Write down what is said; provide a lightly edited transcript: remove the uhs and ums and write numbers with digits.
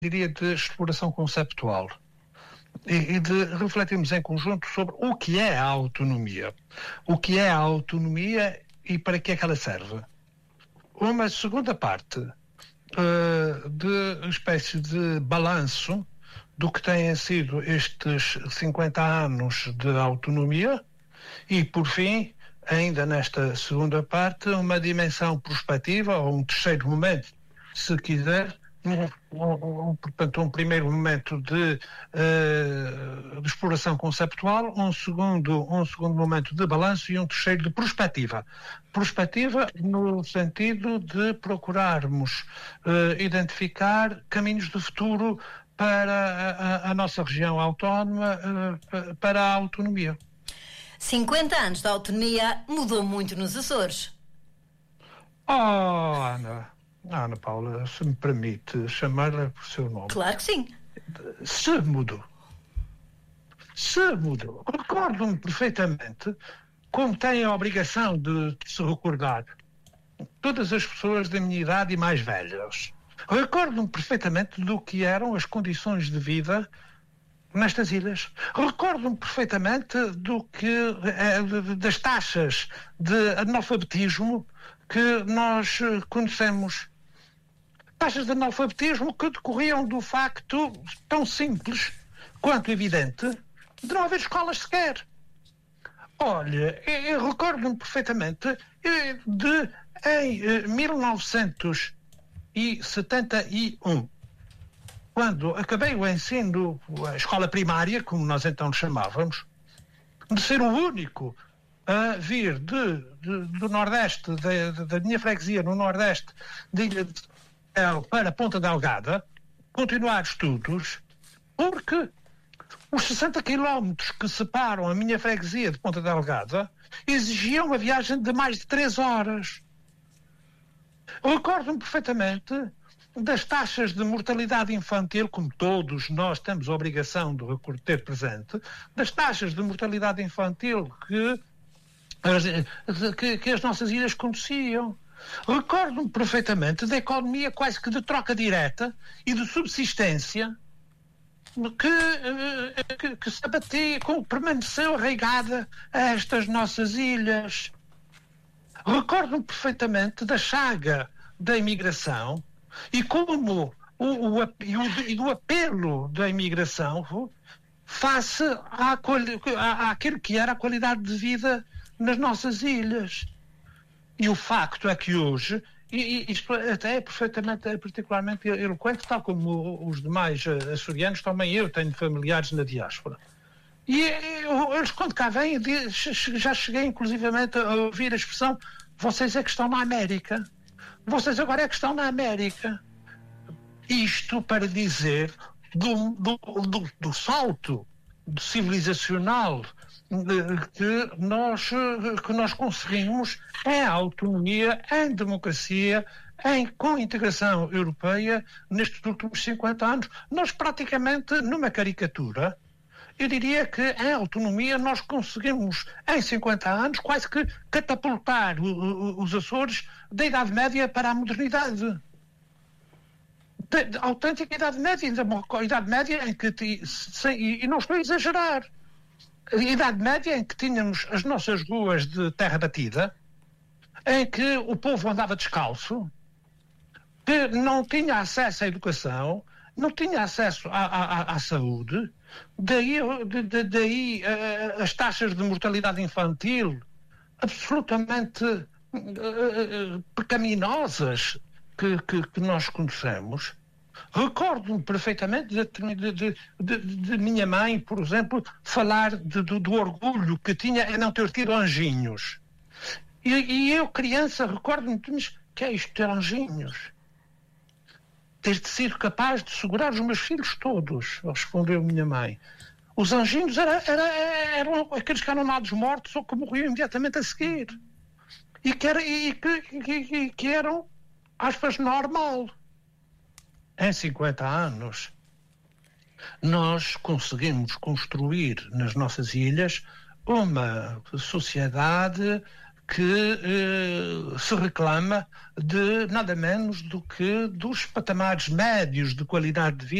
diria, de exploração conceptual e de refletirmos em conjunto sobre o que é a autonomia. O que é a autonomia e para que é que ela serve. Uma segunda parte de espécie de balanço do que têm sido estes 50 anos de autonomia e, por fim, ainda nesta segunda parte, uma dimensão prospectiva, ou um terceiro momento, se quiser, portanto, um primeiro momento de exploração conceptual, um segundo momento de balanço e um terceiro de prospectiva. Prospectiva no sentido de procurarmos identificar caminhos de futuro para a nossa região autónoma, para a autonomia. 50 anos de autonomia mudou muito nos Açores. Oh, Ana Paula, se me permite chamar-lhe por seu nome. Claro que sim. Se mudou. Recordo-me perfeitamente como tem a obrigação de se recordar todas as pessoas da minha idade e mais velhas. Recordo-me perfeitamente do que eram as condições de vida nestas ilhas. Recordo-me perfeitamente das taxas de analfabetismo que nós conhecemos. Taxas de analfabetismo que decorriam do facto tão simples quanto evidente de não haver escolas sequer. Olha, eu recordo-me perfeitamente em 1971, quando acabei o ensino, a escola primária, como nós então lhe chamávamos, de ser o único a vir do Nordeste, da minha freguesia no Nordeste da Ilha de para Ponta Delgada, continuar estudos, porque os 60 quilómetros que separam a minha freguesia de Ponta Delgada exigiam uma viagem de mais de 3 horas. Recordo-me perfeitamente das taxas de mortalidade infantil, como todos nós temos a obrigação de ter presente, das taxas de mortalidade infantil que as nossas ilhas conheciam. Recordo-me perfeitamente da economia quase que de troca direta e de subsistência que se abatia, que permaneceu arraigada a estas nossas ilhas. Recordo-me perfeitamente da chaga da imigração e como do apelo da imigração face àquilo que era a qualidade de vida nas nossas ilhas. E o facto é que hoje, e isto até é particularmente eloquente, tal como os demais açorianos, também eu tenho familiares na diáspora. E eles, quando cá vêm, já cheguei inclusivamente a ouvir a expressão: vocês é que estão na América. Vocês agora é que estão na América. Isto para dizer do salto civilizacional que nós conseguimos em autonomia, em democracia, com integração europeia nestes últimos 50 anos. Nós praticamente, numa caricatura, eu diria que em autonomia nós conseguimos em 50 anos quase que catapultar os Açores da Idade Média para a modernidade. Da autêntica Idade Média, uma Idade Média em que, e não estou a exagerar, a Idade Média em que tínhamos as nossas ruas de terra batida, em que o povo andava descalço, que não tinha acesso à educação, não tinha acesso à saúde, daí as taxas de mortalidade infantil absolutamente pecaminosas que nós conhecemos. Recordo-me perfeitamente de minha mãe, por exemplo, falar do orgulho que tinha em não ter tido anjinhos. E eu, criança, recordo-me, mas que é isto ter anjinhos? Ter sido capaz de segurar os meus filhos todos, respondeu minha mãe. Os anjinhos eram aqueles que eram nados mortos ou que morriam imediatamente a seguir. E que eram, aspas, normal. Em 50 anos, nós conseguimos construir nas nossas ilhas uma sociedade que se reclama de nada menos do que dos patamares médios de qualidade de vida